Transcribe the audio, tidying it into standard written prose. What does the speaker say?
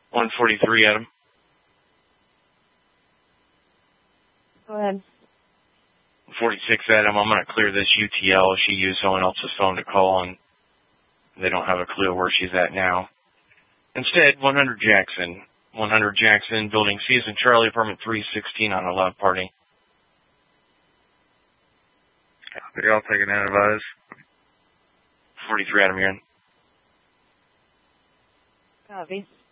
143, Adam. Go ahead. 46, Adam, I'm going to clear this UTL. She used someone else's phone to call, and they don't have a clue where she's at now. Instead, 100 Jackson. 100 Jackson, Building Season Charlie, Apartment 316 on a loud party. Are y'all taking advice? 43, Adam, you're in. Copy.